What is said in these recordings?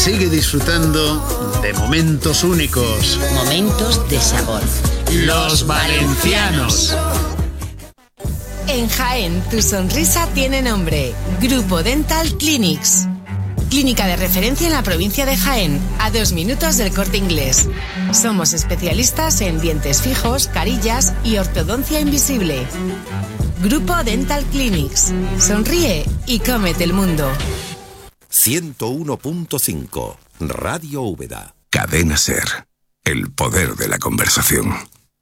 Sigue disfrutando de momentos únicos. Momentos de sabor. Los valencianos. En Jaén, tu sonrisa tiene nombre. Grupo Dental Clinics. Clínica de referencia en la provincia de Jaén, a 2 minutos del Corte Inglés. Somos especialistas en dientes fijos, carillas y ortodoncia invisible. Grupo Dental Clinics. Sonríe y cómete el mundo. 101.5 Radio Úbeda. Cadena SER. El poder de la conversación.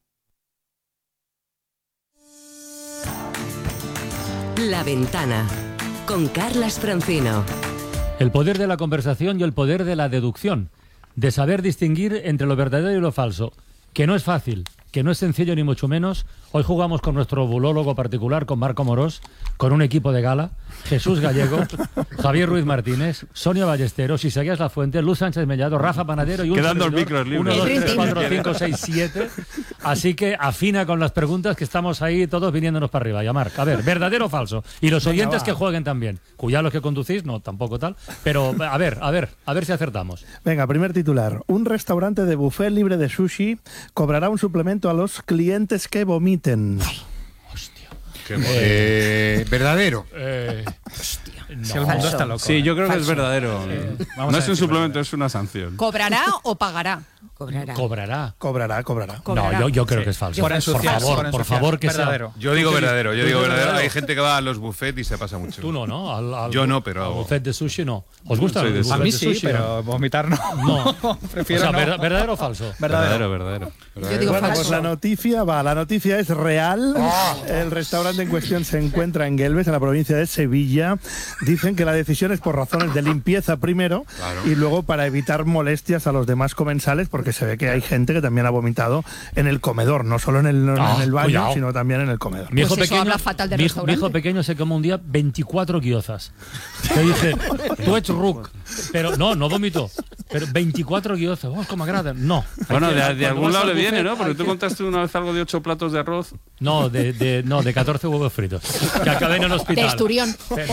La Ventana, con Carlas Francino. El poder de la conversación y el poder de la deducción, de saber distinguir entre lo verdadero y lo falso, que no es fácil, que no es sencillo ni mucho menos. Hoy jugamos con nuestro bulólogo particular, con Marco Morós, con un equipo de gala, Jesús Gallego, Javier Ruiz Martínez, Sonia Ballesteros, Isaías Lafuente, Luz Sánchez Mellado, Rafa Panadero y un quedando el servidor, micro libre. 1, 2, 3, 4, 5, 6, 7. Así que afina con las preguntas, que estamos ahí todos viniéndonos para arriba. Ya, Marc, a ver, ¿verdadero o falso? Y los oyentes que jueguen también. Cuya los que conducís, no, tampoco tal. Pero a ver si acertamos. Venga, primer titular. Un restaurante de buffet libre de sushi cobrará un suplemento a los clientes que vomiten. ¿Verdadero? No. Si el mundo está loco. Sí, yo creo que es verdadero. No es un suplemento, verdadero. es una sanción. ¿Cobrará o pagará? Cobrará. Cobrará. No, yo creo que es falso. Por favor, que verdadero. Yo digo verdadero. Hay gente que va a los buffets y se pasa mucho. Tú no. Yo no, pero... Al buffet de sushi no. ¿Os gusta el buffet A mí de sí, sushi? pero vomitar no. No. Prefiero o sea, no. ¿verdadero o falso? Verdadero. Yo digo Bueno, falso. pues la noticia es real. El restaurante en cuestión se encuentra en Guelves, en la provincia de Sevilla. Dicen que la decisión es por razones de limpieza primero, y luego para evitar molestias a los demás comensales, porque se ve que hay gente que también ha vomitado en el comedor, no solo en el baño, cuidado. sino también en el comedor. Mi hijo Pues eso pequeño, habla fatal del mi restaurante. hijo pequeño se comió un día 24 guiozas. Te dije, tú ets ruc. Pero no vomitó. Pero 24 guiozas, ¿cómo agradan? No. Bueno, de Cuando algún vas lado al le viene, buffet, ¿no? Porque tú contaste una vez algo de 8 platos de arroz. No, de 14 huevos fritos. Que acabé en el hospital. De Esturión.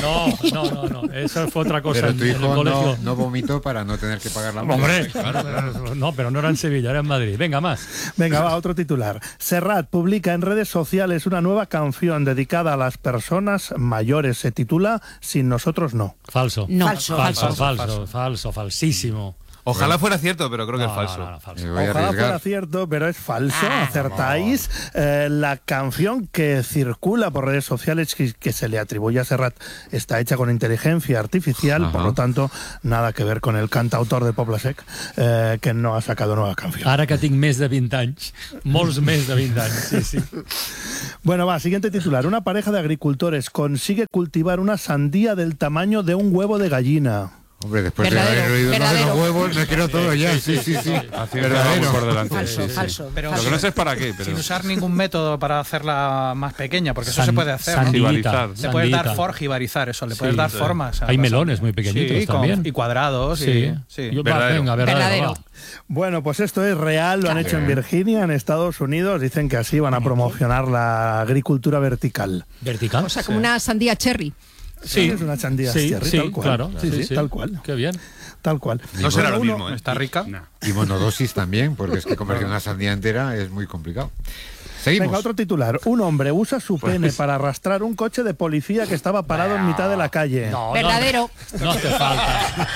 No. Eso fue otra cosa. Pero tu en el hijo colegio. no vomitó para no tener que pagar la multa. Hombre, no, pero no era en Sevilla, era en Madrid. Venga, más. Venga, va, otro titular. Serrat publica en redes sociales una nueva canción dedicada a las personas mayores. Se titula Sin nosotros no. Falso. No. Falso, falsísimo. Ojalá fuera cierto, pero creo que es falso. No, falso. Me voy a Ojalá arriesgar. fuera cierto, pero es falso. Acertáis. La canción que circula por redes sociales que se le atribuye a Serrat está hecha con inteligencia artificial, por lo tanto, nada que ver con el cantautor de Poble Sec, que no ha sacado nueva canción. Ara que tinc més de 20 anys, molts més de 20 anys, sí. Bueno, va, siguiente titular. Una pareja de agricultores consigue cultivar una sandía del tamaño de un huevo de gallina. Hombre, después de haber oído lo de los huevos, me quiero todo ya. Sí. Verdadero. Por delante. Falso. Pero Lo que no sé es para qué. Pero... sin usar ningún método para hacerla más pequeña, porque eso se puede hacer. Jibarizar. Le puedes dar jibarizar, eso, le puedes dar formas. Hay melones muy pequeñitos también. Y cuadrados. Sí. Verdadero. Bueno, pues esto es real, lo han hecho en Virginia, en Estados Unidos. Dicen que así van a promocionar la agricultura vertical. ¿Vertical? O sea, como una sandía cherry. Sí, es una sandía cherry, tal cual. Claro, sí, tal cual. Qué bien. Tal cual. No será lo mismo, ¿eh? ¿Está rica? No. Y monodosis también, porque es que comer una sandía entera es muy complicado. Seguimos. Venga, otro titular. Un hombre usa su pene para arrastrar un coche de policía que estaba parado en mitad de la calle. No, Verdadero. No hace falta.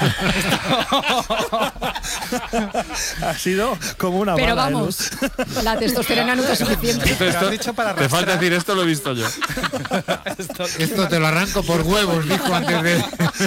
Ha sido como una Pero bala de vamos, luz. la testosterona nunca es suficiente. Te falta decir esto, lo he visto yo. Esto te lo arranco por huevos, dijo antes de...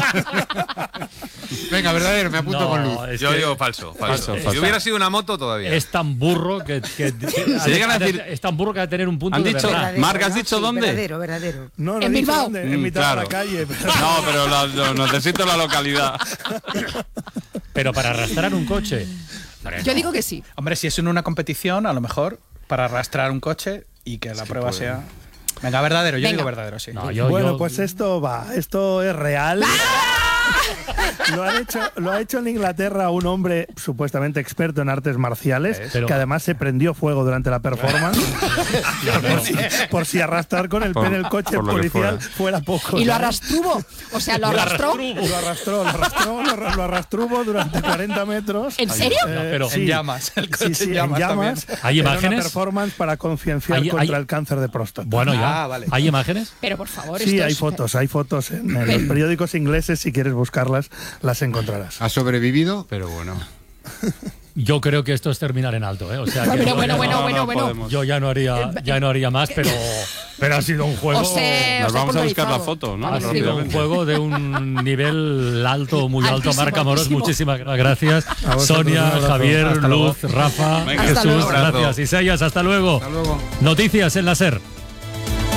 Venga, verdadero, me apunto con luz. Yo digo falso. Si hubiera sido una moto, todavía. Es tan burro que Se llegan a decir... Es tan burro que va a tener un punto ¿Han de dicho? verdad. Marc, ¿has dicho dónde? Verdadero. No, En dice Bilbao. dónde, en mitad de la calle. No, pero necesito la localidad. Pero para arrastrar un coche. Yo digo que sí. Hombre, si es en una competición, a lo mejor, para arrastrar un coche y que la prueba sea... Venga, verdadero, yo digo verdadero, sí. No, pues esto es real. Lo ha hecho en Inglaterra un hombre supuestamente experto en artes marciales, Pero- que además se prendió fuego durante la performance. por si arrastrar con el pene el coche por lo que policial fuera poco. Y lo ¿sabes? arrastruvo. O sea, lo arrastró. Lo arrastruvo durante 40 metros. ¿En serio? pero- En llamas. El coche Sí, en llamas, en llamas. también. ¿Hay Era imágenes? una performance para concienciar Hay- contra hay- el cáncer de próstata. Bueno, ya. vale. ¿Hay imágenes? Pero por favor, Sí, esto hay es- fotos en los periódicos ingleses, si quieres buscarlas, las encontrarás. ¿Ha sobrevivido? Pero bueno. Yo creo que esto es terminar en alto, ¿eh? O sea, que Bueno, yo bueno, ya- bueno, No, bueno, no bueno. podemos. Yo ya no haría más, pero ha sido un juego. Os he- Nos os he vamos a buscar la pulverizado. foto, ¿no? Ha sido un Rápidamente. juego de un nivel alto, muy alto. Altísimo, Marca Moros, altísimo. muchísimas gracias. A vosotros, un Sonia, abrazo. Javier, Hasta luego. Luz, Rafa, Venga, Jesús, hasta luego. gracias. Isaías, hasta luego. Hasta luego. Noticias en la SER.